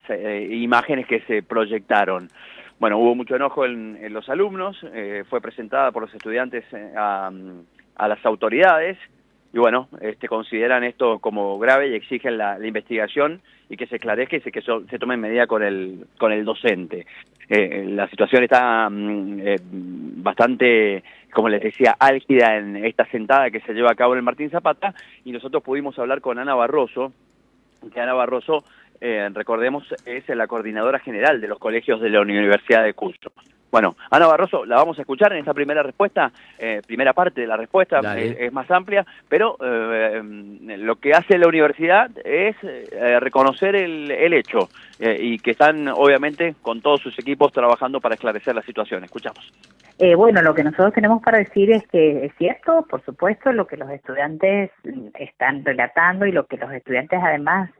imágenes que se proyectaron. Bueno, hubo mucho enojo en los alumnos, fue presentada por los estudiantes a las autoridades, y bueno, consideran esto como grave y exigen la investigación y que se esclarezca y que se tomen medidas con el docente. La situación está bastante, como les decía, álgida en esta sentada que se lleva a cabo en el Martín Zapata, y nosotros pudimos hablar con Ana Barroso, que Ana Barroso, recordemos, es la coordinadora general de los colegios de la Universidad de Cuyo. Bueno, Ana Barroso, la vamos a escuchar en esta primera respuesta, primera parte de la respuesta, es más amplia, pero lo que hace la universidad es reconocer el hecho y que están, obviamente, con todos sus equipos trabajando para esclarecer la situación. Escuchamos. Bueno, lo que nosotros tenemos para decir es que es cierto, por supuesto, lo que los estudiantes están relatando y lo que los estudiantes además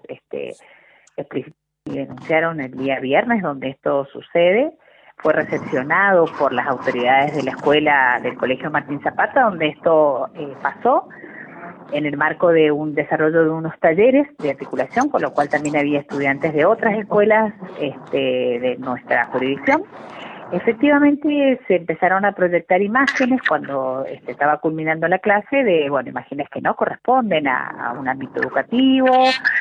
denunciaron el día viernes, donde esto sucede. Fue recepcionado por las autoridades de la escuela del Colegio Martín Zapata, donde esto pasó en el marco de un desarrollo de unos talleres de articulación, con lo cual también había estudiantes de otras escuelas de nuestra jurisdicción. Efectivamente, se empezaron a proyectar imágenes cuando estaba culminando la clase de, imágenes que no corresponden a un ámbito educativo,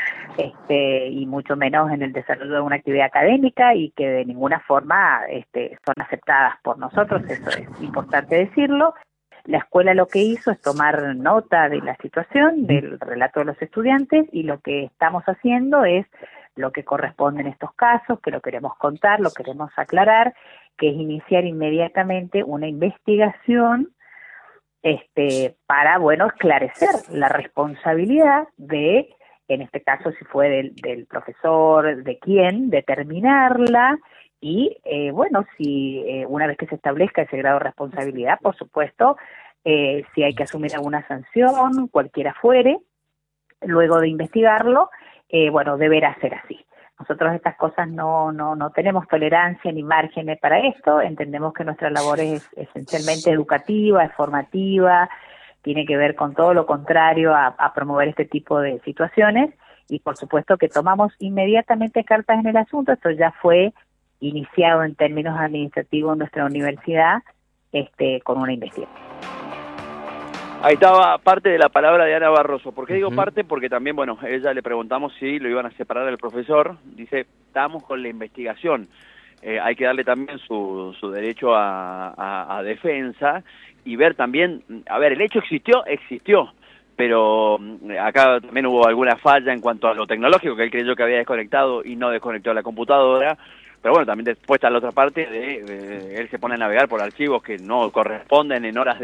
y mucho menos en el desarrollo de una actividad académica, y que de ninguna forma son aceptadas por nosotros, eso es importante decirlo. La escuela lo que hizo es tomar nota de la situación, del relato de los estudiantes, y lo que estamos haciendo es lo que corresponde en estos casos, que lo queremos contar, lo queremos aclarar, que es iniciar inmediatamente una investigación para, esclarecer la responsabilidad de, en este caso si fue del profesor, de quién, determinarla, y si una vez que se establezca ese grado de responsabilidad, por supuesto, si hay que asumir alguna sanción, cualquiera fuere, luego de investigarlo, deberá ser así. Nosotros estas cosas no tenemos tolerancia ni márgenes para esto, entendemos que nuestra labor es esencialmente educativa, es formativa, tiene que ver con todo lo contrario a promover este tipo de situaciones, y por supuesto que tomamos inmediatamente cartas en el asunto. Esto ya fue iniciado en términos administrativos en nuestra universidad con una investigación. Ahí estaba parte de la palabra de Ana Barroso. ¿Por qué digo parte? Porque también, ella le preguntamos si lo iban a separar del profesor. Dice, estamos con la investigación. Hay que darle también su derecho a defensa y ver también, el hecho existió, pero acá también hubo alguna falla en cuanto a lo tecnológico, que él creyó que había desconectado y no desconectó la computadora. Pero también después está la otra parte de él se pone a navegar por archivos que no corresponden en horas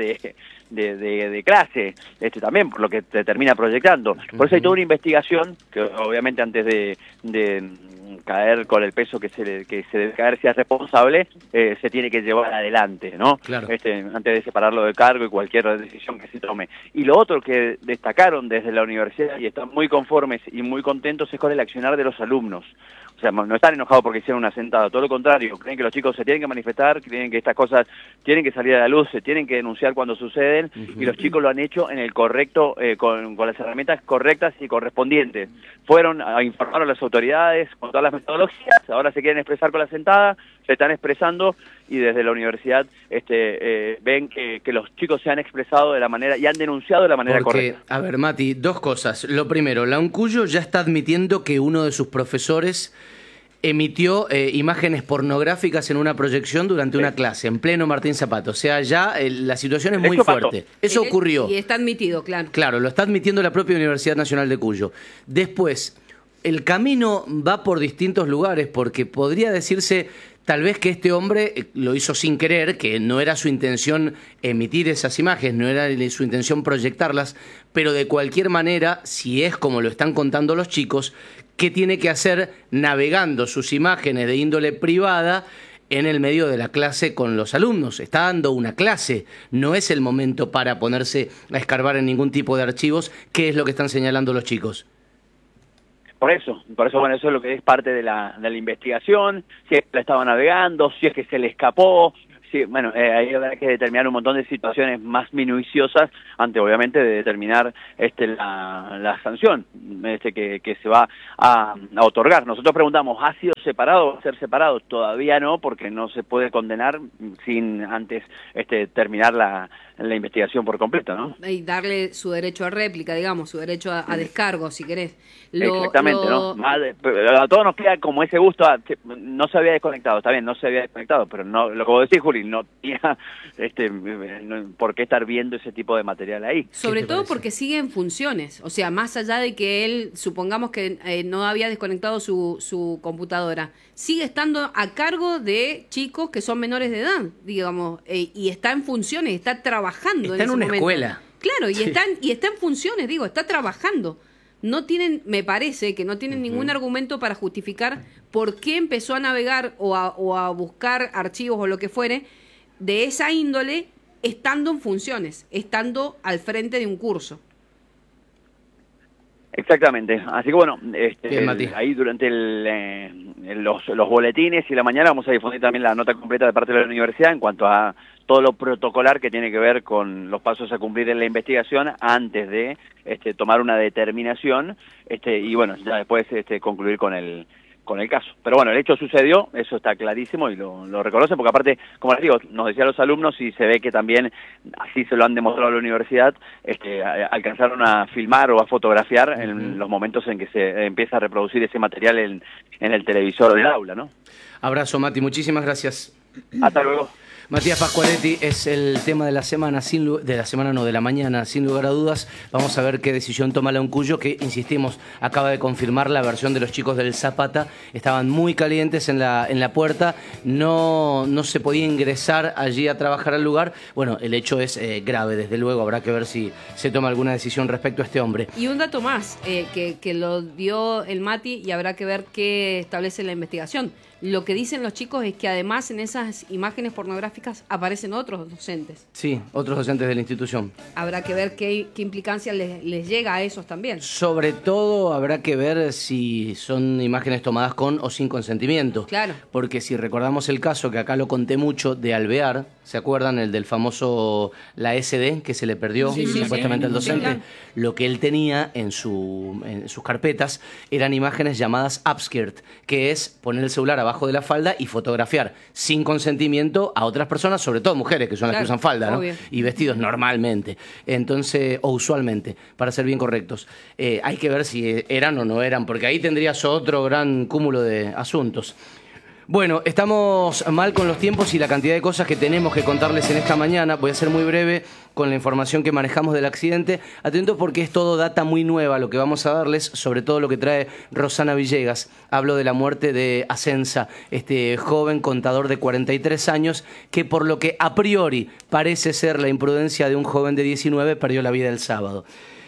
de clase, también por lo que te termina proyectando. Por eso hay toda una investigación que obviamente antes de caer con el peso que se debe caer si es responsable, se tiene que llevar adelante, ¿no? Claro. Antes de separarlo del cargo y cualquier decisión que se tome. Y lo otro que destacaron desde la universidad y están muy conformes y muy contentos es con el accionar de los alumnos. O sea, no están enojados porque hicieron una sentada, todo lo contrario, creen que los chicos se tienen que manifestar, creen que estas cosas tienen que salir a la luz, se tienen que denunciar cuando suceden, y los chicos lo han hecho en el correcto, con las herramientas correctas y correspondientes. Fueron a informar a las autoridades con todas las metodologías, ahora se quieren expresar con la sentada, se están expresando, y desde la universidad ven que los chicos se han expresado de la manera y han denunciado de la manera correcta. A ver, Mati, dos cosas. Lo primero, la UNCUYO ya está admitiendo que uno de sus profesores emitió imágenes pornográficas en una proyección durante una clase, en pleno Martín Zapata. O sea, ya la situación es muy fuerte. Eso ocurrió. Y está admitido, claro. Claro, lo está admitiendo la propia Universidad Nacional de Cuyo. Después, el camino va por distintos lugares, porque podría decirse tal vez que este hombre lo hizo sin querer, que no era su intención emitir esas imágenes, no era su intención proyectarlas, pero de cualquier manera, si es como lo están contando los chicos, ¿qué tiene que hacer navegando sus imágenes de índole privada en el medio de la clase con los alumnos? Está dando una clase, no es el momento para ponerse a escarbar en ningún tipo de archivos, que es lo que están señalando los chicos. Por eso, eso es lo que es parte de la investigación, si es que la estaba navegando, si es que se le escapó, ahí habrá que determinar un montón de situaciones más minuciosas antes, obviamente, de determinar la sanción que se va a otorgar. Nosotros preguntamos, ¿ha sido separado, va a ser separado. Todavía no, porque no se puede condenar sin antes terminar la investigación por completo, ¿no? Y darle su derecho a réplica, digamos, su derecho a descargo, si querés. Exactamente, ¿no? A todos nos queda como ese gusto, no se había desconectado, está bien, no se había desconectado, pero no, lo que vos decís, Juli, no tenía por qué estar viendo ese tipo de material ahí. Sobre todo porque sigue en funciones, o sea, más allá de que él, supongamos que no había desconectado su computadora, sigue estando a cargo de chicos que son menores de edad, digamos, y está en funciones, está trabajando está en una momento. Escuela. Claro, y está en funciones, digo, está trabajando. No tienen, me parece que no tienen ningún argumento para justificar por qué empezó a navegar o a buscar archivos o lo que fuere de esa índole estando en funciones, estando al frente de un curso. Exactamente, así que bueno, Bien, Mati. ahí durante los boletines y la mañana vamos a difundir también la nota completa de parte de la universidad en cuanto a todo lo protocolar que tiene que ver con los pasos a cumplir en la investigación antes de tomar una determinación y bueno, ya después concluir con el caso. Pero bueno, el hecho sucedió, eso está clarísimo y lo reconocen, porque aparte, como les digo, nos decían los alumnos y se ve que también, así se lo han demostrado a la universidad, alcanzaron a filmar o a fotografiar en los momentos en que se empieza a reproducir ese material en el televisor del aula, ¿no? Abrazo, Mati, muchísimas gracias. Hasta luego. Matías Pascualetti es el tema de la semana, de la mañana, sin lugar a dudas. Vamos a ver qué decisión toma la Uncuyo, que, insistimos, acaba de confirmar la versión de los chicos del Zapata. Estaban muy calientes en la puerta, no se podía ingresar allí a trabajar al lugar. Bueno, el hecho es grave, desde luego, habrá que ver si se toma alguna decisión respecto a este hombre. Y un dato más, que lo dio el Mati, y habrá que ver qué establece la investigación. Lo que dicen los chicos es que además en esas imágenes pornográficas aparecen otros docentes. Sí, otros docentes de la institución. Habrá que ver qué implicancia les llega a esos también. Sobre todo habrá que ver si son imágenes tomadas con o sin consentimiento. Claro. Porque si recordamos el caso, que acá lo conté mucho, de Alvear, ¿se acuerdan? El del famoso, la SD, que se le perdió supuestamente al docente. Claro. Lo que él tenía en sus carpetas eran imágenes llamadas upskirt, que es poner el celular abajo de la falda y fotografiar sin consentimiento a otras personas, sobre todo mujeres, que son las que usan falda, ¿no? Y vestidos normalmente, entonces, o usualmente, para ser bien correctos. Hay que ver si eran o no eran, porque ahí tendrías otro gran cúmulo de asuntos. Bueno, estamos mal con los tiempos y la cantidad de cosas que tenemos que contarles en esta mañana. Voy a ser muy breve con la información que manejamos del accidente. Atentos, porque es todo data muy nueva lo que vamos a darles, sobre todo lo que trae Rosana Villegas. Hablo de la muerte de Asenza, este joven contador de 43 años, que por lo que a priori parece ser la imprudencia de un joven de 19, perdió la vida el sábado.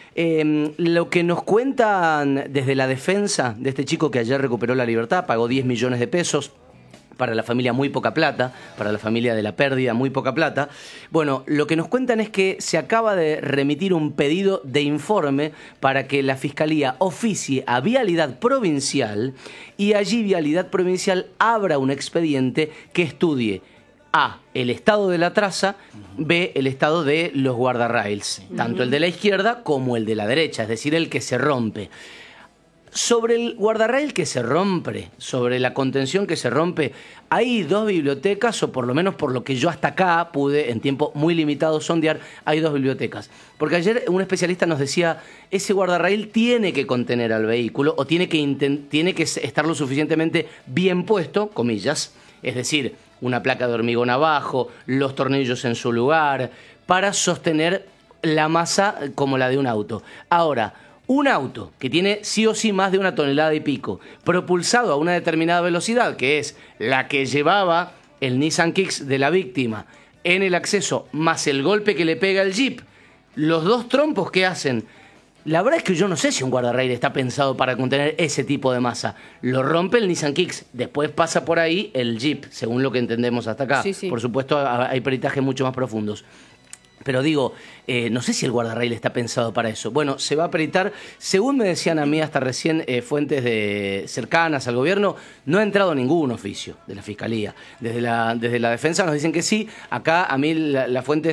Lo que nos cuentan desde la defensa de este chico que ayer recuperó la libertad, pagó 10 millones de pesos, para la familia muy poca plata, para la familia de la pérdida muy poca plata. Bueno, lo que nos cuentan es que se acaba de remitir un pedido de informe para que la Fiscalía oficie a Vialidad Provincial y allí Vialidad Provincial abra un expediente que estudie A, el estado de la traza, B, el estado de los guardarrails, tanto el de la izquierda como el de la derecha, es decir, el que se rompe. Sobre el guardarrail que se rompe, sobre la contención que se rompe, hay dos bibliotecas, o por lo menos por lo que yo hasta acá pude, en tiempo muy limitado, sondear, hay dos bibliotecas. Porque ayer un especialista nos decía, ese guardarrail tiene que contener al vehículo, o tiene que estar lo suficientemente bien puesto, comillas, es decir, una placa de hormigón abajo, los tornillos en su lugar, para sostener la masa como la de un auto. Ahora, un auto que tiene sí o sí más de 1,5 toneladas, propulsado a una determinada velocidad, que es la que llevaba el Nissan Kicks de la víctima en el acceso, más el golpe que le pega el Jeep, los dos trompos que hacen. La verdad es que yo no sé si un guardarrail está pensado para contener ese tipo de masa. Lo rompe el Nissan Kicks, después pasa por ahí el Jeep, según lo que entendemos hasta acá. Sí. Por supuesto, hay peritajes mucho más profundos. Pero digo, no sé si el guardarrail está pensado para eso. Bueno, se va a peritar. Según me decían a mí hasta recién fuentes cercanas al gobierno, no ha entrado ningún oficio de la Fiscalía. Desde la defensa nos dicen que sí. Acá a mí las fuentes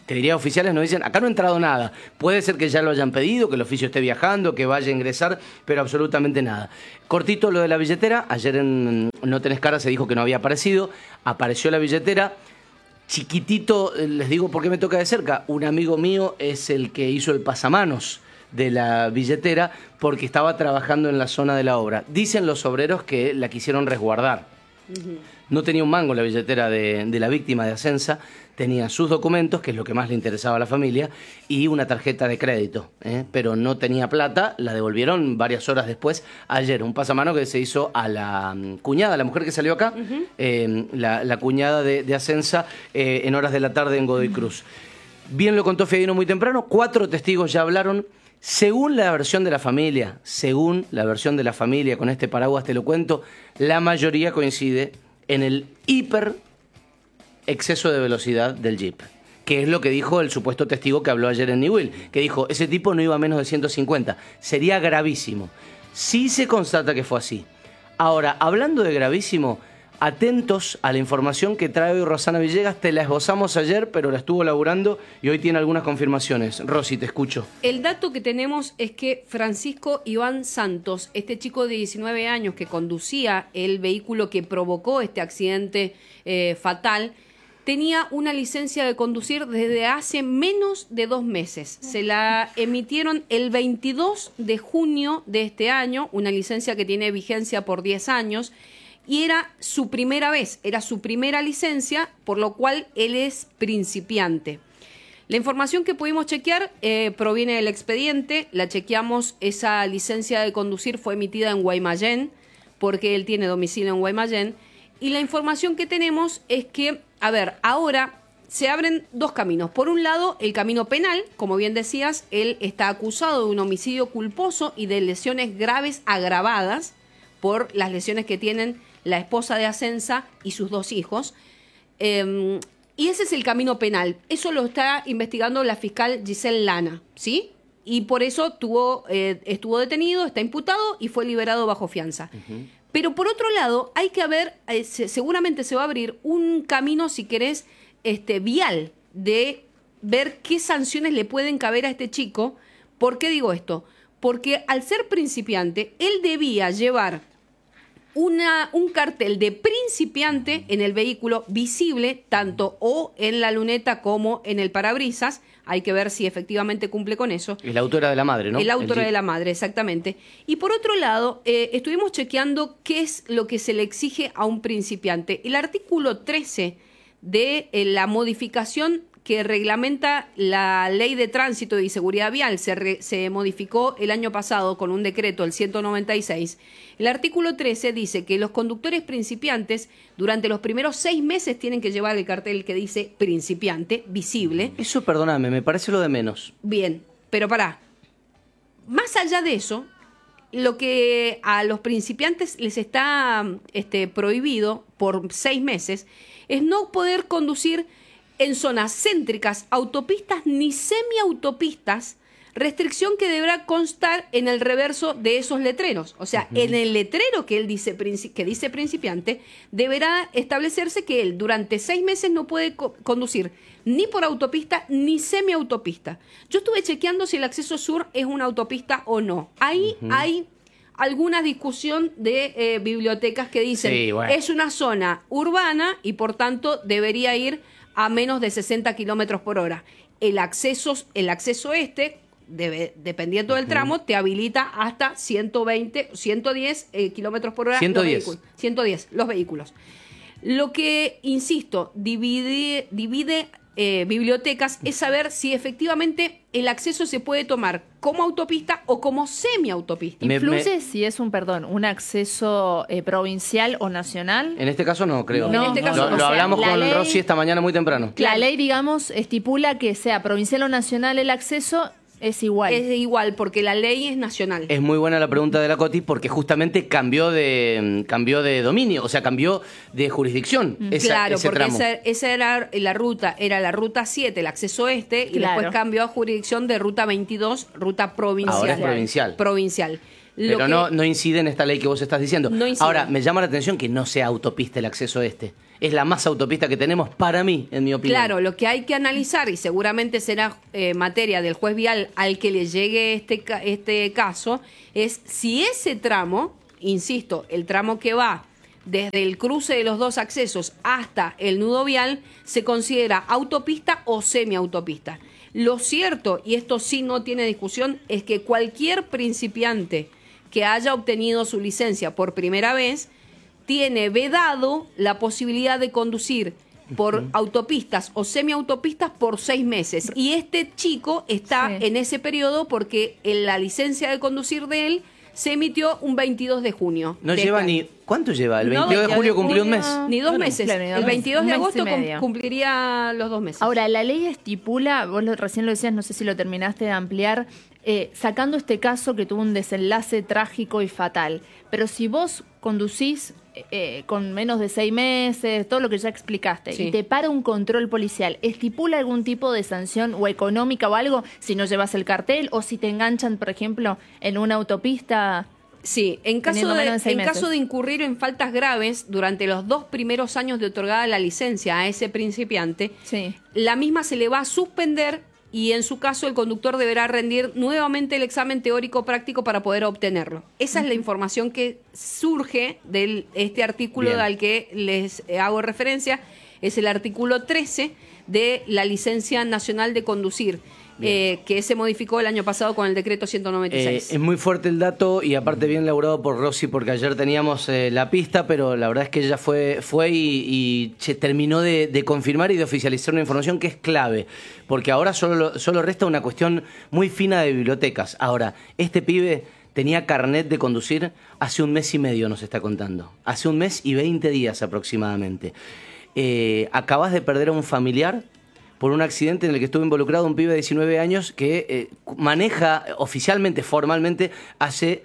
te diría oficiales, nos dicen, acá no ha entrado nada. Puede ser que ya lo hayan pedido, que el oficio esté viajando, que vaya a ingresar, pero absolutamente nada. Cortito lo de la billetera, ayer en No Tenés Cara se dijo que no había aparecido, apareció la billetera. Chiquitito, les digo por qué me toca de cerca, un amigo mío es el que hizo el pasamanos de la billetera porque estaba trabajando en la zona de la obra. Dicen los obreros que la quisieron resguardar. No tenía un mango la billetera de la víctima de Asensa, tenía sus documentos, que es lo que más le interesaba a la familia, y una tarjeta de crédito, pero no tenía plata, la devolvieron varias horas después, ayer, un pasamano que se hizo a la cuñada, la mujer que salió acá, la cuñada de Asensa, en horas de la tarde en Godoy Cruz. Bien lo contó Fiadino muy temprano, 4 testigos ya hablaron. Según la versión de la familia, con este paraguas te lo cuento, la mayoría coincide en el hiper exceso de velocidad del Jeep, que es lo que dijo el supuesto testigo que habló ayer en Newell, que dijo, ese tipo no iba a menos de 150, sería gravísimo. Sí se constata que fue así. Ahora, hablando de gravísimo, atentos a la información que trae hoy Rosana Villegas, te la esbozamos ayer, pero la estuvo laburando y hoy tiene algunas confirmaciones. Rosy, te escucho. El dato que tenemos es que Francisco Iván Santos, este chico de 19 años que conducía el vehículo que provocó este accidente fatal, tenía una licencia de conducir desde hace menos de 2 meses. Se la emitieron el 22 de junio de este año, una licencia que tiene vigencia por 10 años, y era su primera vez, era su primera licencia, por lo cual él es principiante. La información que pudimos chequear proviene del expediente, la chequeamos, esa licencia de conducir fue emitida en Guaymallén, porque él tiene domicilio en Guaymallén, y la información que tenemos es que, ahora se abren 2 caminos. Por un lado, el camino penal, como bien decías, él está acusado de un homicidio culposo y de lesiones graves agravadas por las lesiones que tienen la esposa de Asensa y sus 2 hijos. Y ese es el camino penal. Eso lo está investigando la fiscal Giselle Lana, ¿sí? Y por eso estuvo detenido, está imputado y fue liberado bajo fianza. Pero por otro lado, hay que ver, seguramente se va a abrir un camino, si querés, vial, de ver qué sanciones le pueden caber a este chico. ¿Por qué digo esto? Porque al ser principiante, él debía llevar un cartel de principiante en el vehículo visible, tanto o en la luneta como en el parabrisas. Hay que ver si efectivamente cumple con eso. El auto era de la madre, ¿no? El auto era de la madre, exactamente. Y por otro lado, estuvimos chequeando qué es lo que se le exige a un principiante. El artículo 13 de la modificación que reglamenta la Ley de Tránsito y Seguridad Vial, se modificó el año pasado con un decreto, el 196. El artículo 13 dice que los conductores principiantes durante los primeros 6 meses tienen que llevar el cartel que dice principiante, visible. Eso, perdóname, me parece lo de menos. Bien, pero pará. Más allá de eso, lo que a los principiantes les está prohibido por 6 meses es no poder conducir en zonas céntricas, autopistas ni semiautopistas, restricción que deberá constar en el reverso de esos letreros. O sea, en el letrero que él dice principiante, deberá establecerse que él durante 6 meses no puede conducir ni por autopista ni semiautopista. Yo estuve chequeando si el acceso sur es una autopista o no. Ahí hay alguna discusión de bibliotecas que dicen es una zona urbana y por tanto debería ir a menos de 60 kilómetros por hora. El acceso dependiendo del tramo, te habilita hasta 120, 110 kilómetros por hora. 110. 110 los vehículos. Lo que, insisto, divide bibliotecas es saber si efectivamente el acceso se puede tomar como autopista o como semiautopista. ¿Influye si es un acceso provincial o nacional? En este caso no, creo. No, en este caso, lo hablamos con Rosy esta mañana muy temprano. La ley, digamos, estipula que sea provincial o nacional el acceso. Es igual. Es igual, porque la ley es nacional. Es muy buena la pregunta de la Coti, porque justamente cambió de dominio, o sea, cambió de jurisdicción. Claro, ese porque tramo. esa era la ruta 7, el acceso y después cambió a jurisdicción de ruta 22, ruta provincial. Ahora es provincial. Provincial. Pero no incide en esta ley que vos estás diciendo. No incide. Ahora, me llama la atención que no sea autopista el acceso este. Es la más autopista que tenemos para mí, en mi opinión. Claro, lo que hay que analizar, y seguramente será materia del juez vial al que le llegue este caso, es si ese tramo, insisto, el tramo que va desde el cruce de los dos accesos hasta el nudo vial, se considera autopista o semiautopista. Lo cierto, y esto sí no tiene discusión, es que cualquier principiante que haya obtenido su licencia por primera vez tiene vedado la posibilidad de conducir por autopistas o semiautopistas por 6 meses. Y este chico está en ese periodo porque la licencia de conducir de él se emitió un 22 de junio. No lleva ni... ¿Cuánto lleva? El 22 de julio cumplió un mes. Ni 2 meses. Claro, El 22 de agosto medio. cumpliría los 2 meses. Ahora, la ley estipula, vos recién lo decías, no sé si lo terminaste de ampliar, sacando este caso que tuvo un desenlace trágico y fatal. Pero si vos conducís con menos de 6 meses, todo lo que ya explicaste, Sí. y te para un control policial, ¿estipula algún tipo de sanción o económica o algo si no llevas el cartel o si te enganchan, por ejemplo, en una autopista? Sí, en teniendo menos de 6 meses. caso de incurrir en faltas graves durante los 2 primeros años de otorgada la licencia a ese principiante, Sí. la misma se le va a suspender y en su caso el conductor deberá rendir nuevamente el examen teórico práctico para poder obtenerlo. Esa es la información que surge de este artículo Bien. al que les hago referencia, es el artículo 13 de la Licencia Nacional de Conducir, que se modificó el año pasado con el decreto 196. Es muy fuerte el dato y aparte bien elaborado por Rosy, porque ayer teníamos la pista, pero la verdad es que ella fue y terminó de confirmar y de oficializar una información que es clave, porque ahora solo resta una cuestión muy fina de bibliotecas. Ahora, este pibe tenía carnet de conducir hace 1 mes y medio, nos está contando. Hace 1 mes y 20 días aproximadamente. Acabas de perder a un familiar por un accidente en el que estuvo involucrado un pibe de 19 años que maneja oficialmente, formalmente, hace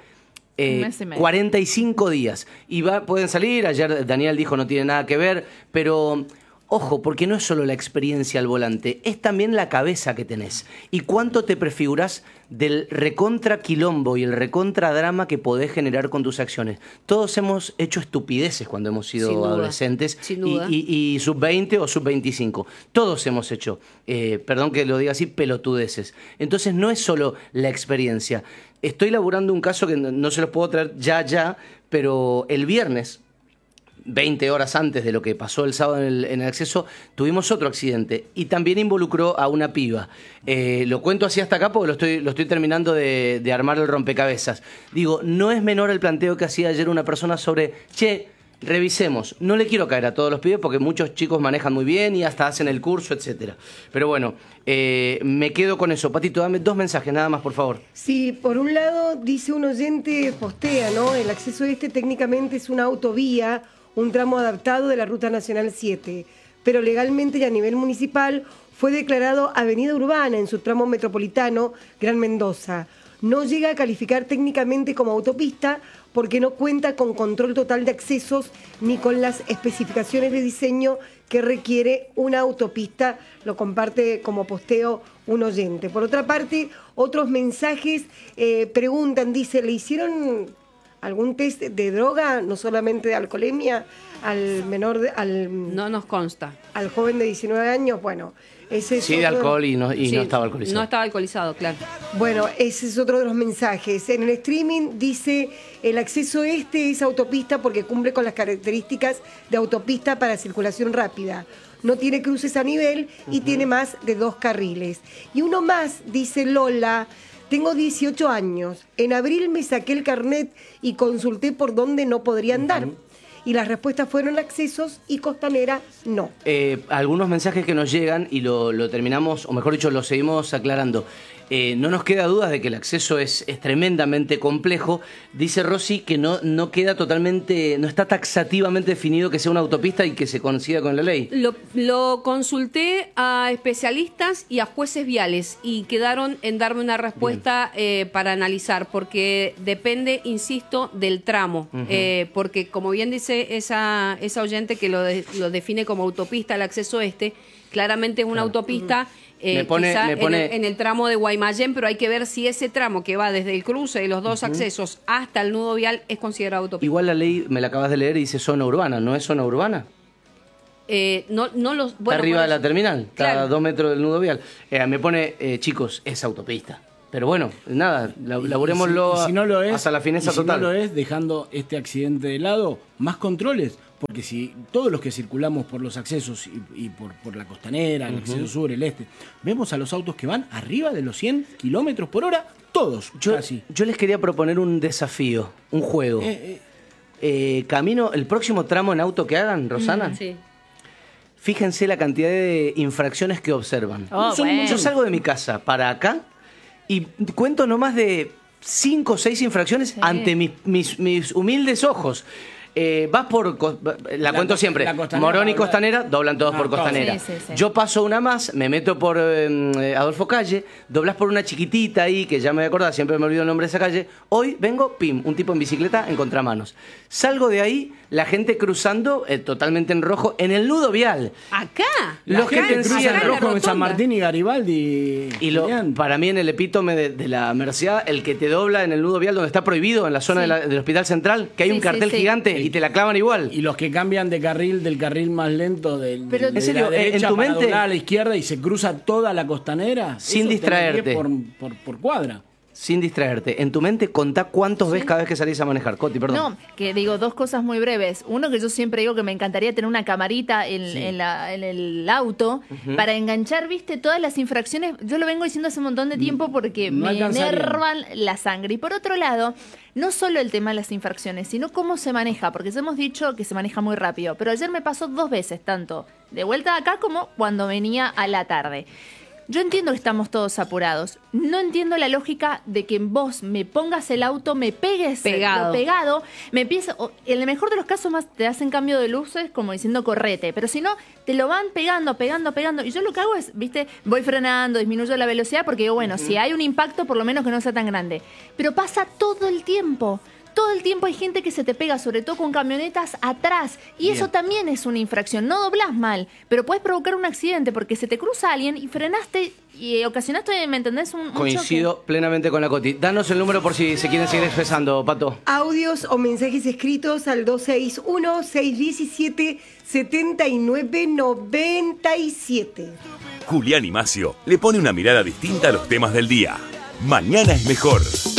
45 días. Y pueden salir, ayer Daniel dijo no tiene nada que ver, pero ojo, porque no es solo la experiencia al volante, es también la cabeza que tenés. Y cuánto te prefiguras del recontra quilombo y el recontra drama que podés generar con tus acciones. Todos hemos hecho estupideces cuando hemos sido Sin duda, adolescentes sin duda. y sub-20 o sub-25. Todos hemos hecho, perdón que lo diga así, pelotudeces. Entonces no es solo la experiencia. Estoy laburando un caso que no se los puedo traer ya, pero el viernes, 20 horas antes de lo que pasó el sábado en el acceso, tuvimos otro accidente y también involucró a una piba. Lo cuento así hasta acá porque lo estoy terminando de armar el rompecabezas. Digo, no es menor el planteo que hacía ayer una persona sobre, revisemos. No le quiero caer a todos los pibes porque muchos chicos manejan muy bien y hasta hacen el curso, etcétera. Pero bueno, me quedo con eso. Patito, dame 2 mensajes nada más, por favor. Sí, por un lado, dice un oyente, postea, ¿no? El acceso técnicamente es una autovía, un tramo adaptado de la Ruta Nacional 7, pero legalmente y a nivel municipal fue declarado avenida urbana en su tramo metropolitano Gran Mendoza. No llega a calificar técnicamente como autopista porque no cuenta con control total de accesos ni con las especificaciones de diseño que requiere una autopista, lo comparte como posteo un oyente. Por otra parte, otros mensajes preguntan, dice, ¿le hicieron algún test de droga, no solamente de alcoholemia, al menor, No nos consta. al joven de 19 años? Bueno, ese es Sí, de otro- alcohol y no Sí, estaba alcoholizado. No estaba alcoholizado, claro. Bueno, ese es otro de los mensajes. En el streaming dice, el acceso es autopista porque cumple con las características de autopista para circulación rápida. No tiene cruces a nivel y tiene más de 2 carriles. Y uno más, dice Lola, tengo 18 años. En abril me saqué el carnet y consulté por dónde no podría andar. Y las respuestas fueron accesos y Costanera no. Algunos mensajes que nos llegan y lo terminamos, o mejor dicho, lo seguimos aclarando. No nos queda dudas de que el acceso es tremendamente complejo. Dice Rosy que no queda totalmente, no está taxativamente definido que sea una autopista y que se coincida con la ley. Lo consulté a especialistas y a jueces viales y quedaron en darme una respuesta para analizar, porque depende, insisto, del tramo. Porque como bien dice esa oyente que lo define como autopista el acceso claramente es una autopista quizá en el tramo de Guaymallén, pero hay que ver si ese tramo que va desde el cruce de los dos accesos hasta el nudo vial es considerado autopista. Igual la ley, me la acabas de leer y dice zona urbana, ¿no es zona urbana? Bueno, está arriba de la terminal, está claro. a 2 metros del nudo vial. Me pone, chicos, es autopista. Pero bueno, nada, laburémoslo si no lo es, hasta la fineza total. Si no lo es, dejando este accidente de lado, más controles. Porque si todos los que circulamos por los accesos y por la costanera, el acceso sur, el este, vemos a los autos que van arriba de los 100 kilómetros por hora, todos casi. Yo les quería proponer un desafío, un juego. Camino, el próximo tramo en auto que hagan, Rosana. Sí. Fíjense la cantidad de infracciones que observan. Bueno. Yo salgo de mi casa para acá y cuento no más de 5 o 6 infracciones ante mis humildes ojos. Vas por... La cuento siempre. Morón y Costanera, doblan todos por Costanera. Sí. Yo paso una más, me meto por Adolfo Calle, doblas por una chiquitita ahí, que ya me voy a acordar, siempre me olvido el nombre de esa calle. Hoy vengo, pim, un tipo en bicicleta en contramanos. Salgo de ahí, la gente cruzando totalmente en rojo, en el nudo vial. ¿Acá? Los que te cruzan encierran en rojo en San Martín y Garibaldi. Y para mí en el epítome de la Merciá, el que te dobla en el nudo vial donde está prohibido, en la zona del Hospital Central, que hay un cartel gigante y te la clavan igual. Y los que cambian de carril, del carril más lento de en serio, la derecha en tu para mente, doblar a la izquierda y se cruza toda la costanera. Sin eso distraerte. Por cuadra. Sin distraerte. En tu mente, contá cuántos ves cada vez que salís a manejar. Coti, perdón. No, que digo dos cosas muy breves. Uno, que yo siempre digo que me encantaría tener una camarita en el auto para enganchar, viste, todas las infracciones. Yo lo vengo diciendo hace un montón de tiempo porque No me alcanzaría. enervan la sangre. Y por otro lado, no solo el tema de las infracciones, sino cómo se maneja, porque ya hemos dicho que se maneja muy rápido. Pero ayer me pasó 2 veces, tanto de vuelta acá como cuando venía a la tarde. Yo entiendo que estamos todos apurados. No entiendo la lógica de que vos me pongas el auto, me pegues pegado, me empieza, en el mejor de los casos más te hacen cambio de luces como diciendo correte, pero si no, te lo van pegando. Y yo lo que hago es, viste, voy frenando, disminuyo la velocidad porque digo, bueno, si hay un impacto, por lo menos que no sea tan grande. Pero pasa todo el tiempo. Todo el tiempo hay gente que se te pega, sobre todo con camionetas atrás. Y eso también es una infracción. No doblás mal, pero puedes provocar un accidente porque se te cruza alguien y frenaste y ocasionaste, ¿me entendés? Un Coincido plenamente con la Coti. Danos el número por si se quieren seguir expresando, Pato. Audios o mensajes escritos al 261-617-7997. Julián y Macio le pone una mirada distinta a los temas del día. Mañana es mejor.